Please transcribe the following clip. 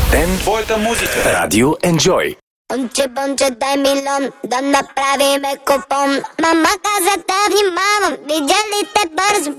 ден, твоята музика. Радио Enjoy. Бонче, дай милион, да направиме купон. Мама каза да внимавам, видя ли те бързо